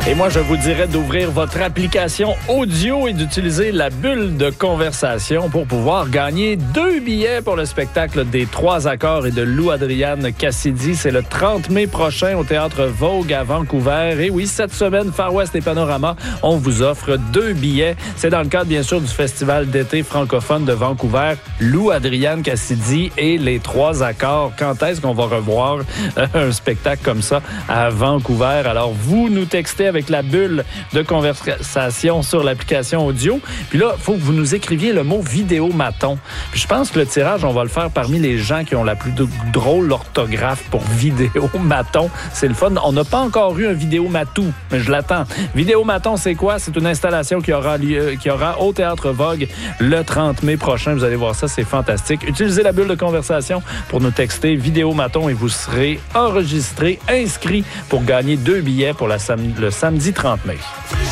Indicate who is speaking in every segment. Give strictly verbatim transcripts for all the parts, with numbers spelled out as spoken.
Speaker 1: Et moi, je vous dirais d'ouvrir votre application audio et d'utiliser la bulle de conversation pour pouvoir gagner deux billets pour le spectacle des Trois Accords et de Lou-Adriane Cassidy. C'est le trente mai prochain au Théâtre Vogue à Vancouver. Et oui, cette semaine, Far West et Panorama, on vous offre deux billets. C'est dans le cadre, bien sûr, du Festival d'été francophone de Vancouver. Lou-Adriane Cassidy et les Trois Accords. Quand est-ce qu'on va revoir un spectacle comme ça à Vancouver? Alors, vous nous textez avec la bulle de conversation sur l'application audio. Puis là, il faut que vous nous écriviez le mot vidéomaton. Puis je pense que le tirage, on va le faire parmi les gens qui ont la plus drôle orthographe pour vidéomaton. C'est le fun. On n'a pas encore eu un vidéomatou, mais je l'attends. Vidéomaton, c'est quoi? C'est une installation qui aura lieu, qui aura au Théâtre Vogue le trente mai prochain. Vous allez voir ça, c'est fantastique. Utilisez la bulle de conversation pour nous texter vidéomaton et vous serez enregistré, inscrit pour gagner deux billets pour la sam- le samedi trente mai.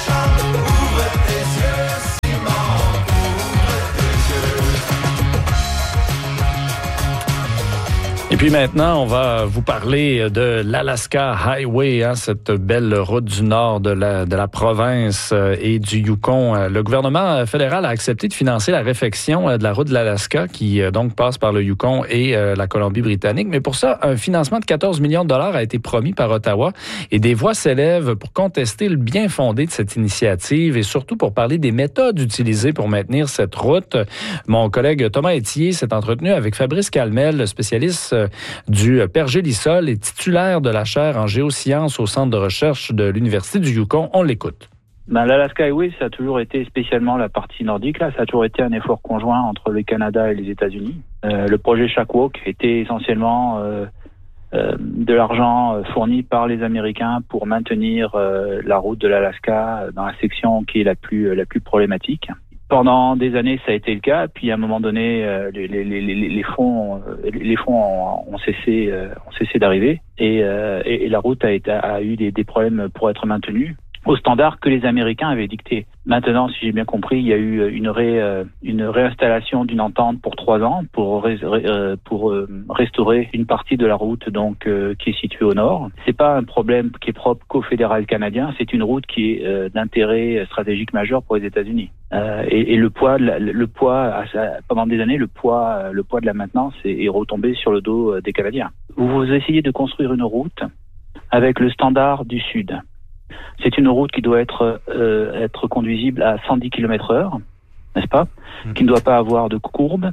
Speaker 1: Et puis maintenant, on va vous parler de l'Alaska Highway, hein, cette belle route du nord de la, de la province et du Yukon. Le gouvernement fédéral a accepté de financer la réfection de la route de l'Alaska qui donc passe par le Yukon et la Colombie-Britannique. Mais pour ça, un financement de quatorze millions de dollars a été promis par Ottawa et des voix s'élèvent pour contester le bien fondé de cette initiative et surtout pour parler des méthodes utilisées pour maintenir cette route. Mon collègue Thomas Etier s'est entretenu avec Fabrice Calmel, spécialiste du pergélisol et titulaire de la chaire en géosciences au Centre de recherche de l'Université du Yukon. On l'écoute.
Speaker 2: Ben, l'Alaska Highway, ça a toujours été, spécialement la partie nordique, là, ça a toujours été un effort conjoint entre le Canada et les États-Unis. Euh, le projet Shackwalk était essentiellement euh, euh, de l'argent fourni par les Américains pour maintenir euh, la route de l'Alaska dans la section qui est la plus, la plus problématique. Pendant des années, ça a été le cas. Puis à un moment donné, euh, les, les, les, les fonds, euh, les fonds ont, ont cessé, euh, ont cessé d'arriver, et, euh, et, et la route a, été, a eu des, des problèmes pour être maintenue aux standards que les Américains avaient dictés. Maintenant, si j'ai bien compris, il y a eu une, ré, une réinstallation d'une entente pour trois ans pour, ré, pour restaurer une partie de la route donc euh, qui est située au nord. C'est pas un problème qui est propre qu'au fédéral canadien, c'est une route qui est euh, d'intérêt stratégique majeur pour les États-Unis. Euh, et, et le poids, le, le poids pendant des années, le poids, le poids de la maintenance est, est retombé sur le dos des Canadiens. Vous essayez de construire une route avec le standard du Sud. C'est une route qui doit être euh, être conduisible à cent dix kilomètres heure, n'est-ce pas? Mmh. Qui ne doit pas avoir de courbe,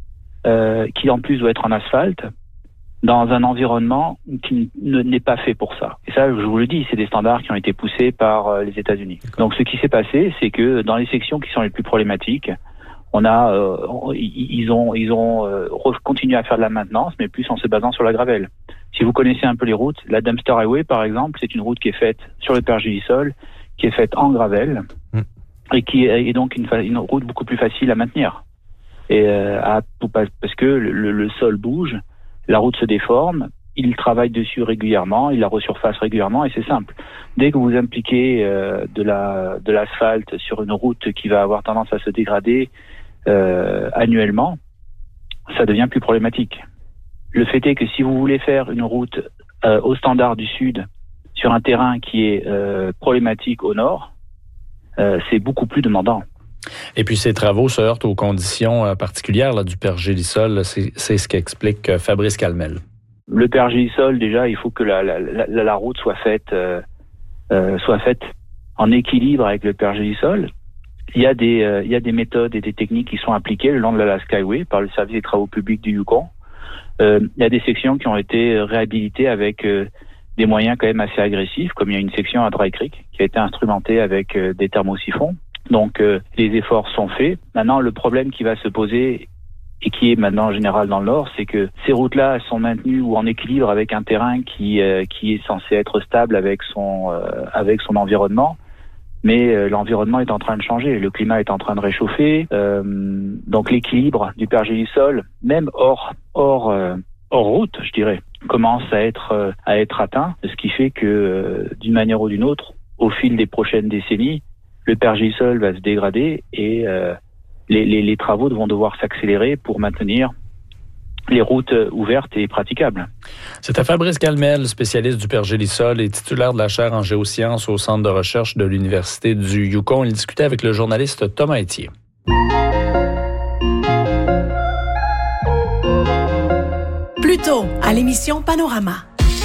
Speaker 2: euh, qui en plus doit être en asphalte, dans un environnement qui ne, n'est pas fait pour ça. Et ça, je vous le dis, c'est des standards qui ont été poussés par euh, les États-Unis. D'accord. Donc ce qui s'est passé, c'est que dans les sections qui sont les plus problématiques, on a, euh, ils ont, ils ont euh, continué à faire de la maintenance, mais plus en se basant sur la gravelle. Si vous connaissez un peu les routes, la Dempster Highway, par exemple, c'est une route qui est faite sur le pergélisol, qui est faite en gravelle, mmh. et qui est donc une, une route beaucoup plus facile à maintenir. Et euh, à, parce que le, le sol bouge, la route se déforme, il travaille dessus régulièrement, il la resurface régulièrement, et c'est simple. Dès que vous impliquez euh, de la de l'asphalte sur une route qui va avoir tendance à se dégrader euh, annuellement, ça devient plus problématique. Le fait est que si vous voulez faire une route euh, au standard du Sud sur un terrain qui est euh, problématique au nord, euh, c'est beaucoup plus demandant.
Speaker 1: Et puis ces travaux se heurtent aux conditions euh, particulières là, du pergélisol. C'est, c'est ce qu'explique euh, Fabrice Calmel.
Speaker 2: Le pergélisol, déjà, il faut que la, la, la, la route soit faite, euh, euh, soit faite en équilibre avec le pergélisol. Il y a des, euh, il y a des méthodes et des techniques qui sont appliquées le long de l'Alaska Highway par le service des travaux publics du Yukon. Euh, il y a des sections qui ont été réhabilitées avec euh, des moyens quand même assez agressifs, comme il y a une section à Dry Creek qui a été instrumentée avec euh, des thermosiphons. Donc euh, les efforts sont faits. Maintenant, le problème qui va se poser et qui est maintenant en général dans le Nord, c'est que ces routes-là sont maintenues ou en équilibre avec un terrain qui euh, qui est censé être stable avec son euh, avec son environnement. Mais euh, l'environnement est en train de changer, le climat est en train de réchauffer, euh, donc l'équilibre du pergélisol, même hors hors euh, hors route, je dirais, commence à être euh, à être atteint, ce qui fait que euh, d'une manière ou d'une autre, au fil des prochaines décennies, le pergélisol va se dégrader et euh, les, les les travaux vont devoir s'accélérer pour maintenir les routes ouvertes et praticables.
Speaker 1: C'était Fabrice Calmel, spécialiste du pergélisol et titulaire de la chaire en géosciences au Centre de recherche de l'Université du Yukon. Il discutait avec le journaliste Thomas Etier.
Speaker 3: Plus tôt, à l'émission Panorama.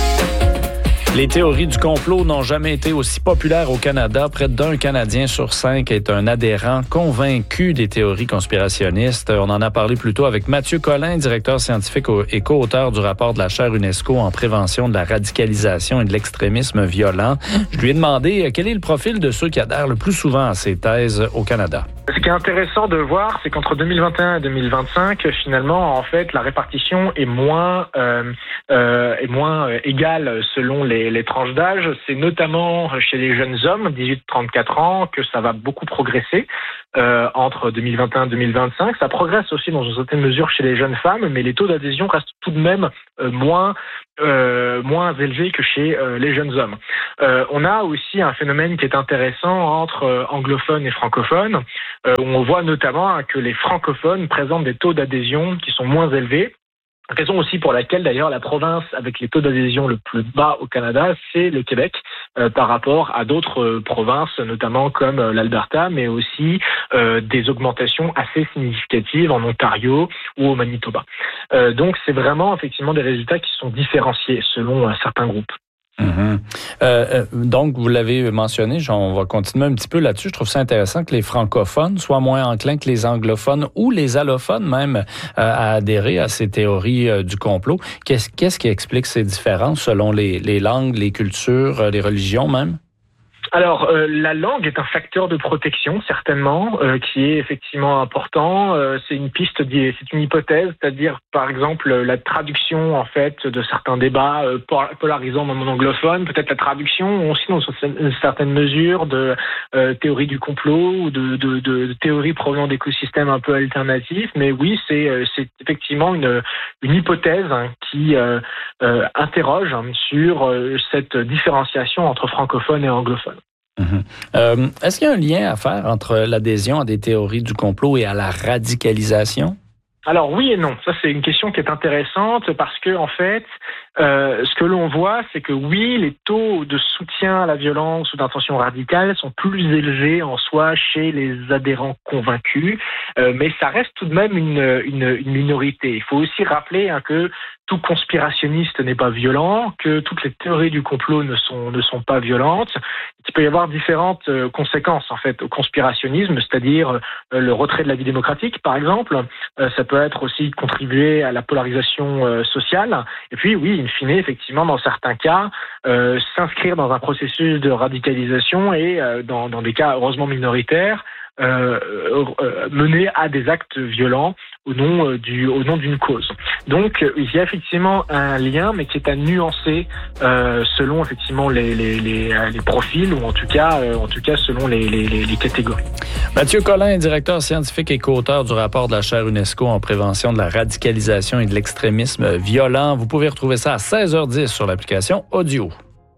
Speaker 1: Les théories du complot n'ont jamais été aussi populaires au Canada. Près d'un Canadien sur cinq est un adhérent convaincu des théories conspirationnistes. On en a parlé plus tôt avec Mathieu Collin, directeur scientifique et co-auteur du rapport de la chaire UNESCO en prévention de la radicalisation et de l'extrémisme violent. Je lui ai demandé quel est le profil de ceux qui adhèrent le plus souvent à ces thèses au Canada.
Speaker 4: Ce qui est intéressant de voir, c'est qu'entre deux mille vingt et un et deux mille vingt-cinq, finalement, en fait, la répartition est moins euh, euh, est moins euh, égale selon les, les tranches d'âge. C'est notamment chez les jeunes hommes, dix-huit à trente-quatre ans, que ça va beaucoup progresser euh, entre deux mille vingt et un et deux mille vingt-cinq. Ça progresse aussi dans une certaine mesure chez les jeunes femmes, mais les taux d'adhésion restent tout de même euh, moins Euh, moins élevé que chez euh, les jeunes hommes. Euh, on a aussi un phénomène qui est intéressant entre euh, anglophones et francophones, euh, où on voit notamment hein, que les francophones présentent des taux d'adhésion qui sont moins élevés. Raison aussi pour laquelle d'ailleurs la province avec les taux d'adhésion le plus bas au Canada, c'est le Québec euh, par rapport à d'autres euh, provinces, notamment comme euh, l'Alberta, mais aussi euh, des augmentations assez significatives en Ontario ou au Manitoba. Euh, donc c'est vraiment effectivement des résultats qui sont différenciés selon euh, certains groupes.
Speaker 1: Mm-hmm. Euh, donc, vous l'avez mentionné, on va continuer un petit peu là-dessus. Je trouve ça intéressant que les francophones soient moins enclins que les anglophones ou les allophones même euh, à adhérer à ces théories euh, du complot. Qu'est-ce, qu'est-ce qui explique ces différences selon les, les langues, les cultures, euh, les religions même?
Speaker 4: Alors, euh, la langue est un facteur de protection, certainement, euh, qui est effectivement important. Euh, c'est une piste, c'est une hypothèse, c'est-à-dire, par exemple, la traduction, en fait, de certains débats euh, polarisants dans le monde anglophone, peut-être la traduction aussi, dans une certaine mesure, de euh, théories du complot ou de, de, de, de théories provenant d'écosystèmes un peu alternatifs. Mais oui, c'est, c'est effectivement une, une hypothèse hein, qui euh, euh, interroge hein, sur euh, cette différenciation entre francophones et anglophones.
Speaker 1: Mmh. Euh, est-ce qu'il y a un lien à faire entre l'adhésion à des théories du complot et à la radicalisation?
Speaker 4: Alors oui et non. Ça, c'est une question qui est intéressante parce que, en fait, euh, ce que l'on voit, c'est que oui, les taux de soutien à la violence ou d'intention radicale sont plus élevés en soi chez les adhérents convaincus, euh, mais ça reste tout de même une, une, une minorité. Il faut aussi rappeler hein, que tout conspirationniste n'est pas violent, que toutes les théories du complot ne sont ne sont pas violentes. Il peut y avoir différentes euh, conséquences en fait au conspirationnisme, c'est-à-dire euh, le retrait de la vie démocratique, par exemple. Euh, ça peut être aussi contribuer à la polarisation euh, sociale. Et puis oui, in fine, effectivement, dans certains cas, euh, s'inscrire dans un processus de radicalisation et euh, dans dans des cas heureusement minoritaires. Euh, euh, mener à des actes violents au nom euh, du au nom d'une cause. Donc euh, il y a effectivement un lien, mais qui est à nuancer euh, selon effectivement les les les, les profils ou en tout cas euh, en tout cas selon les, les les catégories.
Speaker 1: Mathieu Collin, directeur scientifique et co-auteur du rapport de la chaire UNESCO en prévention de la radicalisation et de l'extrémisme violent. Vous pouvez retrouver ça à seize heures dix sur l'application audio.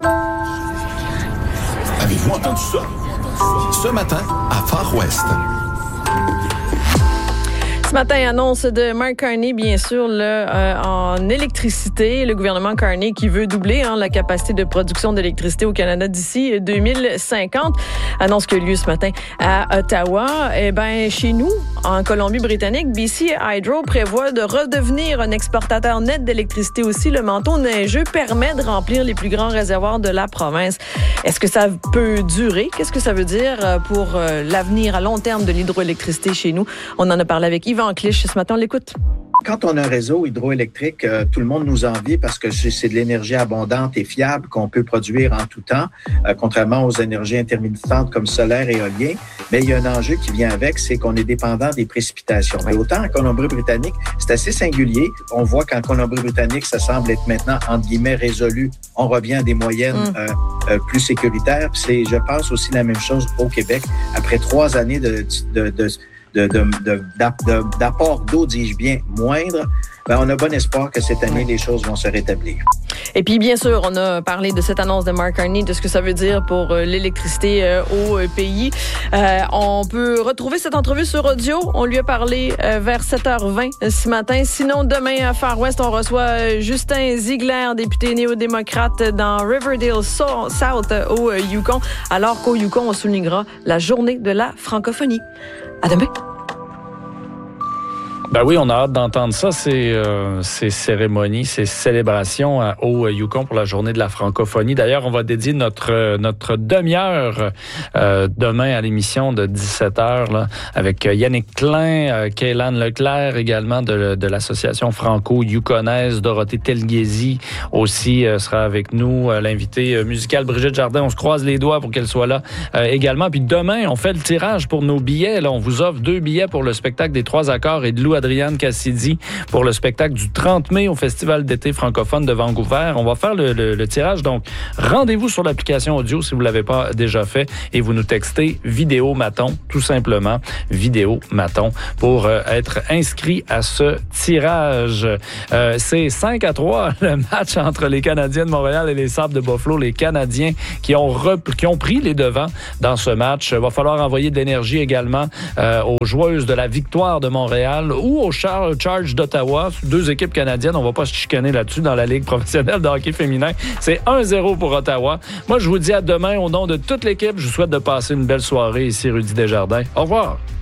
Speaker 5: Avez-vous entendu ça? Ce matin, à Far West.
Speaker 6: Ce matin, annonce de Mark Carney, bien sûr, là, euh, en électricité. Le gouvernement Carney qui veut doubler hein, la capacité de production d'électricité au Canada d'ici deux mille cinquante. Annonce qui a lieu ce matin à Ottawa. Eh ben, chez nous, en Colombie-Britannique, B C Hydro prévoit de redevenir un exportateur net d'électricité aussi. Le manteau neigeux permet de remplir les plus grands réservoirs de la province. Est-ce que ça peut durer? Qu'est-ce que ça veut dire pour l'avenir à long terme de l'hydroélectricité chez nous? On en a parlé avec Yves Enclich ce matin, on l'écoute.
Speaker 7: Quand on a un réseau hydroélectrique, euh, tout le monde nous envie parce que c'est de l'énergie abondante et fiable qu'on peut produire en tout temps, euh, contrairement aux énergies intermittentes comme solaire et éolien. Mais il y a un enjeu qui vient avec, c'est qu'on est dépendant des précipitations. Mais autant en Colombie-Britannique, c'est assez singulier. On voit qu'en Colombie-Britannique, ça semble être maintenant, entre guillemets, résolu. On revient à des moyennes mm. euh, euh, plus sécuritaires. C'est, je pense, aussi la même chose au Québec. Après trois années de... de, de De, de, de, de, d'apport d'eau, dis-je bien, moindre, ben on a bon espoir que cette année, les choses vont se rétablir.
Speaker 6: Et puis, bien sûr, on a parlé de cette annonce de Mark Carney, de ce que ça veut dire pour euh, l'électricité euh, au euh, pays. Euh, on peut retrouver cette entrevue sur audio. On lui a parlé euh, vers sept heures vingt ce matin. Sinon, demain, à Far West, on reçoit euh, Justin Ziegler, député néo-démocrate dans Riverdale so- South euh, au euh, Yukon, alors qu'au Yukon, on soulignera la journée de la francophonie. À demain.
Speaker 1: Ben oui, on a hâte d'entendre ça, ces, euh, ces cérémonies, ces célébrations à, au Yukon pour la journée de la francophonie. D'ailleurs, on va dédier notre notre demi-heure euh, demain à l'émission de dix-sept heures là, avec Yannick Klein, euh, Kélan Leclerc également de, de l'association franco-yukonaise, Dorothée Telgesi aussi euh, sera avec nous, euh, l'invitée euh, musicale Brigitte Jardin. On se croise les doigts pour qu'elle soit là euh, également. Puis demain, on fait le tirage pour nos billets. Là, on vous offre deux billets pour le spectacle des Trois Accords et de Lou Adriane Cassidy pour le spectacle du trente mai au Festival d'été francophone de Vancouver. On va faire le, le, le tirage. Donc, rendez-vous sur l'application audio si vous ne l'avez pas déjà fait et vous nous textez Vidéo Maton, tout simplement, Vidéo Maton, pour euh, être inscrit à ce tirage. Euh, c'est cinq à trois le match entre les Canadiens de Montréal et les Sables de Buffalo. Les Canadiens qui ont, rep- qui ont pris les devants dans ce match. Il va falloir envoyer de l'énergie également euh, aux joueuses de la Victoire de Montréal ou au Char- Charge d'Ottawa. Deux équipes canadiennes, on va pas se chicaner là-dessus dans la Ligue professionnelle de hockey féminin. C'est un zéro pour Ottawa. Moi, je vous dis à demain au nom de toute l'équipe. Je vous souhaite de passer une belle soirée. Ici Rudy Desjardins. Au revoir.